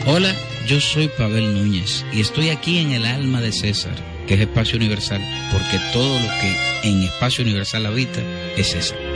Hola, yo soy Pavel Núñez y estoy aquí en el alma de César, que es Espacio Universal, porque todo lo que en Espacio Universal habita es César.